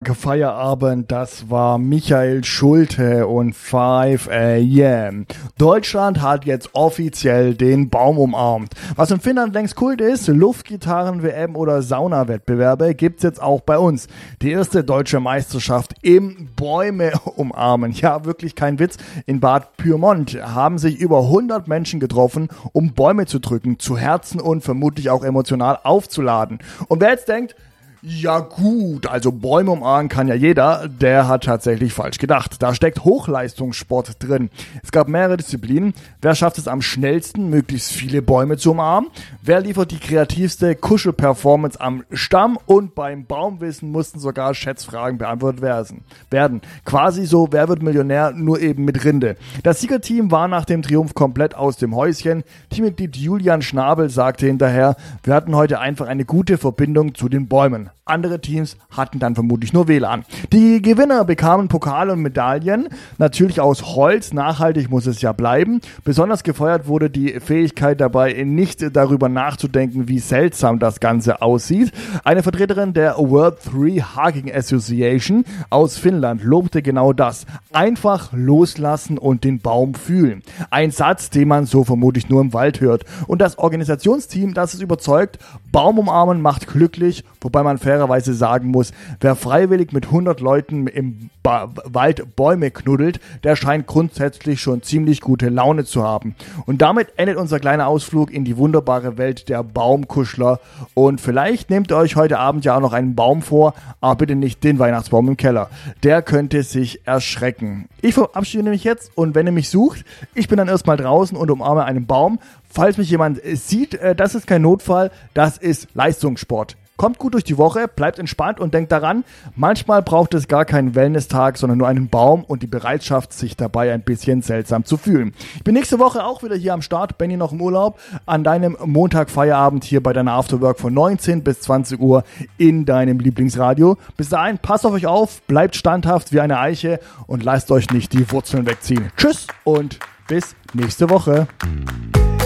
Feierabend, das war Michael Schulte und 5 AM. Deutschland hat jetzt offiziell den Baum umarmt. Was in Finnland längst Kult ist, Luftgitarren-WM oder Saunawettbewerbe, gibt's jetzt auch bei uns. Die erste deutsche Meisterschaft im Bäume umarmen. Ja, wirklich kein Witz. In Bad Pyrmont haben sich über 100 Menschen getroffen, um Bäume zu drücken, zu Herzen und vermutlich auch emotional aufzuladen. Und wer jetzt denkt, ja gut, also Bäume umarmen kann ja jeder, der hat tatsächlich falsch gedacht. Da steckt Hochleistungssport drin. Es gab mehrere Disziplinen. Wer schafft es am schnellsten, möglichst viele Bäume zu umarmen? Wer liefert die kreativste Kuschelperformance am Stamm? Und beim Baumwissen mussten sogar Schätzfragen beantwortet werden. Quasi so, wer wird Millionär, nur eben mit Rinde. Das Siegerteam war nach dem Triumph komplett aus dem Häuschen. Teammitglied Julian Schnabel sagte hinterher, wir hatten heute einfach eine gute Verbindung zu den Bäumen. Andere Teams hatten dann vermutlich nur WLAN. Die Gewinner bekamen Pokale und Medaillen, natürlich aus Holz, nachhaltig muss es ja bleiben. Besonders gefeiert wurde die Fähigkeit dabei, nicht darüber nachzudenken, wie seltsam das Ganze aussieht. Eine Vertreterin der World 3 Hugging Association aus Finnland lobte genau das. Einfach loslassen und den Baum fühlen. Ein Satz, den man so vermutlich nur im Wald hört. Und das Organisationsteam, das ist überzeugt, Baum umarmen macht glücklich, wobei man fairerweise sagen muss, wer freiwillig mit 100 Leuten im Wald Bäume knuddelt, der scheint grundsätzlich schon ziemlich gute Laune zu haben. Und damit endet unser kleiner Ausflug in die wunderbare Welt der Baumkuschler. Und vielleicht nehmt ihr euch heute Abend ja auch noch einen Baum vor, aber bitte nicht den Weihnachtsbaum im Keller. Der könnte sich erschrecken. Ich verabschiede mich jetzt und wenn ihr mich sucht, ich bin dann erstmal draußen und umarme einen Baum. Falls mich jemand sieht, das ist kein Notfall, das ist Leistungssport. Kommt gut durch die Woche, bleibt entspannt und denkt daran, manchmal braucht es gar keinen Wellness-Tag, sondern nur einen Baum und die Bereitschaft, sich dabei ein bisschen seltsam zu fühlen. Ich bin nächste Woche auch wieder hier am Start, Benny noch im Urlaub, an deinem Montag-Feierabend hier bei deiner Afterwork von 19 bis 20 Uhr in deinem Lieblingsradio. Bis dahin, passt auf euch auf, bleibt standhaft wie eine Eiche und lasst euch nicht die Wurzeln wegziehen. Tschüss und bis nächste Woche.